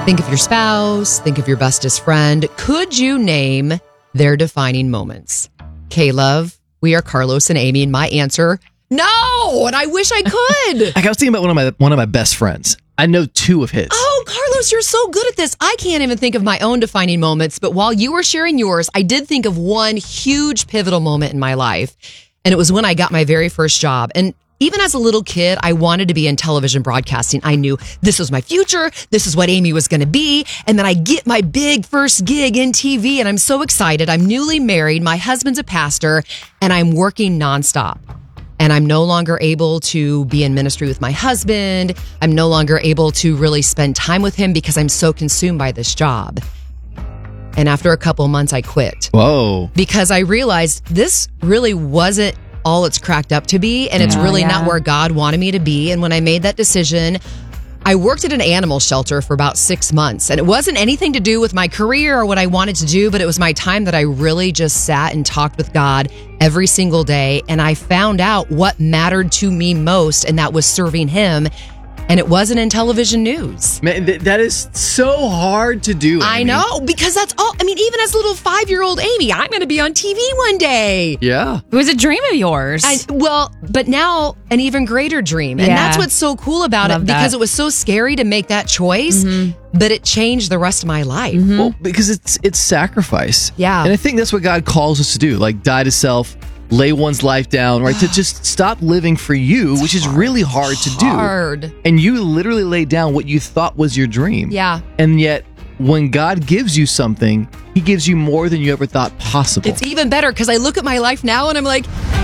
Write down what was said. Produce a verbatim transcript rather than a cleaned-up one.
Think of your spouse, think of your bestest friend. Could you name their defining moments? K-Love, we are Carlos and Amy, and my answer, no, and I wish I could. Like I was thinking about one of my one of my best friends. I know two of his. Oh, Carlos, you're so good at this. I can't even think of my own defining moments, but while you were sharing yours, I did think of one huge pivotal moment in my life, and it was when I got my very first job. And even as a little kid, I wanted to be in television broadcasting. I knew this was my future. This is what Amy was going to be. And then I get my big first gig in T V, and I'm so excited. I'm newly married. My husband's a pastor, and I'm working nonstop. And I'm no longer able to be in ministry with my husband. I'm no longer able to really spend time with him because I'm so consumed by this job. And after a couple months, I quit. Whoa. Because I realized this really wasn't all it's cracked up to be. And it's Oh, really yeah. not where God wanted me to be. And when I made that decision, I worked at an animal shelter for about six months. And it wasn't anything to do with my career or what I wanted to do, but it was my time that I really just sat and talked with God every single day. And I found out what mattered to me most, and that was serving Him. And it wasn't in television news. Man, th- that is so hard to do. I Amy. know, because that's all. I mean, even as little five-year-old Amy, I'm going to be on T V one day. Yeah. It was a dream of yours. I, well, but now an even greater dream. And Yeah. that's what's so cool about Love it, because that. it was so scary to make that choice, but it changed the rest of my life. Well, because it's it's sacrifice. Yeah. And I think that's what God calls us to do. Like die to self, lay one's life down, right? To just stop living for you, which is really hard to do. Hard. And you literally laid down what you thought was your dream. Yeah. And yet, when God gives you something, He gives you more than you ever thought possible. It's even better because I look at my life now and I'm like,